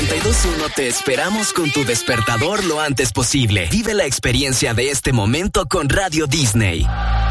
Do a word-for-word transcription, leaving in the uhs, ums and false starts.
noventa y dos punto uno te esperamos con tu despertador lo antes posible. Vive la experiencia de este momento con Radio Disney.